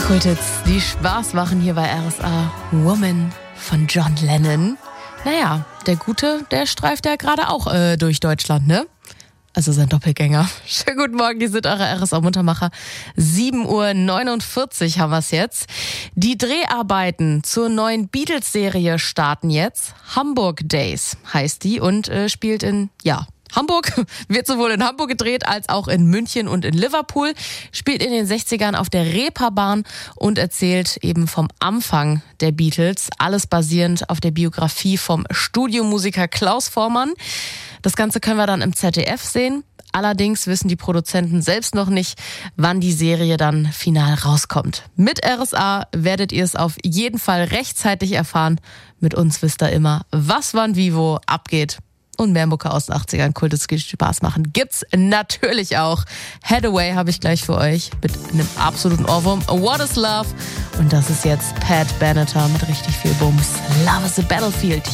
Kultits, die Spaß machen hier bei RSA. Woman von John Lennon. Naja, der Gute, der streift ja gerade auch durch Deutschland, ne? Also sein Doppelgänger. Schönen guten Morgen, die sind eure RSA-Muntermacher. 7:49 Uhr haben wir es jetzt. Die Dreharbeiten zur neuen Beatles-Serie starten jetzt. Hamburg Days heißt die und spielt in, Hamburg, wird sowohl in Hamburg gedreht als auch in München und in Liverpool, spielt in den 60ern auf der Reeperbahn und erzählt eben vom Anfang der Beatles, alles basierend auf der Biografie vom Studiomusiker Klaus Voormann. Das Ganze können wir dann im ZDF sehen. Allerdings wissen die Produzenten selbst noch nicht, wann die Serie dann final rauskommt. Mit RSA werdet ihr es auf jeden Fall rechtzeitig erfahren. Mit uns wisst ihr immer, was wann wie wo abgeht. Und mehr Mucke aus den 80ern, Kultits, die Spaß machen, gibt's natürlich auch. Hathaway habe ich gleich für euch mit einem absoluten Ohrwurm. What is Love? Und das ist jetzt Pat Benatar mit richtig viel Bums. Love is a Battlefield.